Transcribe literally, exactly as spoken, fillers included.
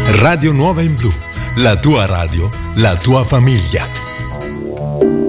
Radio Nuova in Blu, la tua radio, la tua famiglia.